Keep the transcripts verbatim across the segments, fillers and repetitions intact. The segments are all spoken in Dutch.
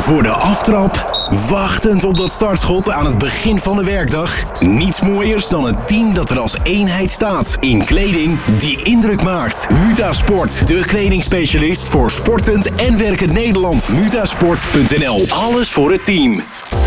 Voor de aftrap, wachtend op dat startschot aan het begin van de werkdag. Niets mooiers dan een team dat er als eenheid staat. In kleding die indruk maakt. Mutasport, de kledingspecialist voor sportend en werkend Nederland. Mutasport punt n l. Alles voor het team.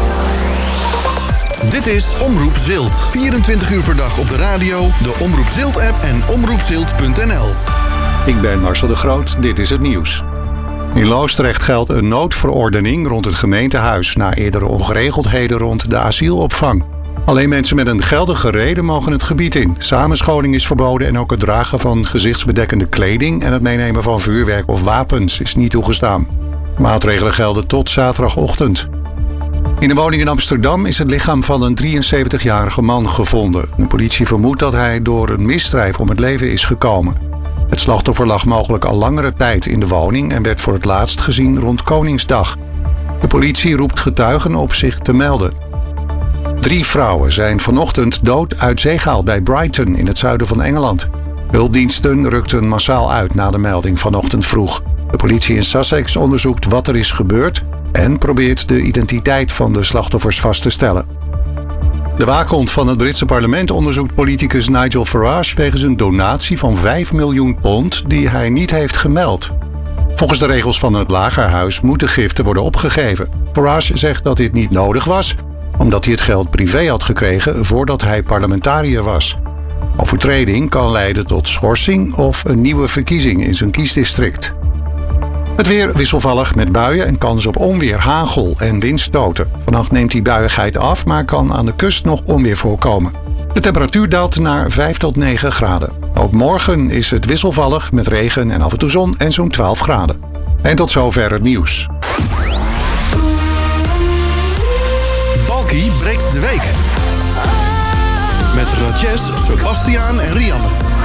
Dit is Omroep Zilt. vierentwintig uur per dag op de radio, de Omroep Zilt-app en omroep zilt punt n l. Ik ben Marcel de Groot, dit is het nieuws. In Loosdrecht geldt een noodverordening rond het gemeentehuis na eerdere ongeregeldheden rond de asielopvang. Alleen mensen met een geldige reden mogen het gebied in. Samenscholing is verboden en ook het dragen van gezichtsbedekkende kleding en het meenemen van vuurwerk of wapens is niet toegestaan. Maatregelen gelden tot zaterdagochtend. In een woning in Amsterdam is het lichaam van een drieënzeventigjarige man gevonden. De politie vermoedt dat hij door een misdrijf om het leven is gekomen. Het slachtoffer lag mogelijk al langere tijd in de woning en werd voor het laatst gezien rond Koningsdag. De politie roept getuigen op zich te melden. Drie vrouwen zijn vanochtend dood uit zee gehaald bij Brighton in het zuiden van Engeland. Hulpdiensten rukten massaal uit na de melding vanochtend vroeg. De politie in Sussex onderzoekt wat er is gebeurd en probeert de identiteit van de slachtoffers vast te stellen. De waakhond van het Britse parlement onderzoekt politicus Nigel Farage wegens een donatie van vijf miljoen pond die hij niet heeft gemeld. Volgens de regels van het Lagerhuis moeten giften worden opgegeven. Farage zegt dat dit niet nodig was, omdat hij het geld privé had gekregen voordat hij parlementariër was. Overtreding kan leiden tot schorsing of een nieuwe verkiezing in zijn kiesdistrict. Het weer wisselvallig met buien en kans op onweer, hagel en windstoten. Vannacht neemt die buiigheid af, maar kan aan de kust nog onweer voorkomen. De temperatuur daalt naar vijf tot negen graden. Ook morgen is het wisselvallig met regen en af en toe zon en zo'n twaalf graden. En tot zover het nieuws. Balkie breekt de week. Met Rajesh, Sebastiaan en Rianne.